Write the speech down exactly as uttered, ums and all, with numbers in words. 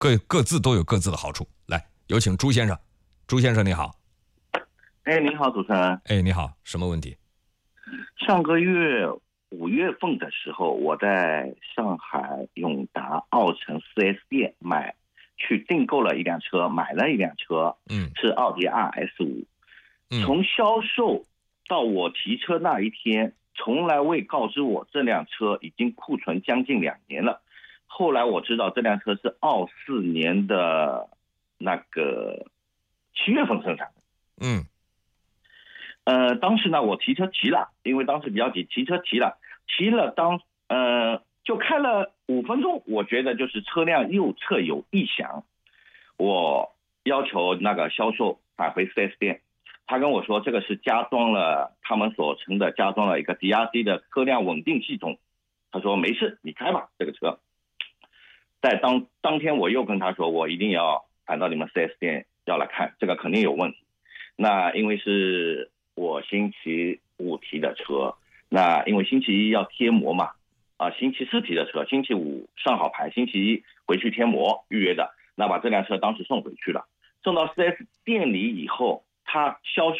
各各自都有各自的好处。来，有请朱先生。朱先生你好。 哎，你好，主持人。 哎，你好，什么问题？ 上个月五月份的时候，我在上海永达奥城 四 S 店买去订购了一辆车，买了一辆车， 嗯， 是奥迪 R S 五。 嗯， 从销售到我提车那一天，从来未告知我这辆车已经库存将近两年了。后来我知道这辆车是二四年的那个七月份生产的。 嗯， 呃，当时呢，我提车提了，因为当时比较急，提车提了，提了当呃就开了五分钟，我觉得就是车辆右侧有异响，我要求那个销售返回 四 S 店，他跟我说这个是加装了他们所称的加装了一个 D R C 的车辆稳定系统，他说没事，你开吧这个车。在当当天我又跟他说，我一定要赶到你们 四 S 店要来看，这个肯定有问题。那因为是我星期五提的车，那因为星期一要贴膜嘛，啊，星期四提的车，星期五上好牌，星期一回去贴膜预约的，那把这辆车当时送回去了。送到 四 S 店里以后，他销售